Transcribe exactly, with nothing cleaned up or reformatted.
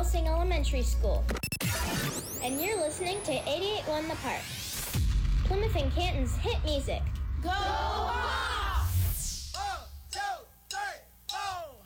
Helsing Elementary School. And you're listening to eighty-eight point one The Park, Plymouth and Canton's hit music. Go!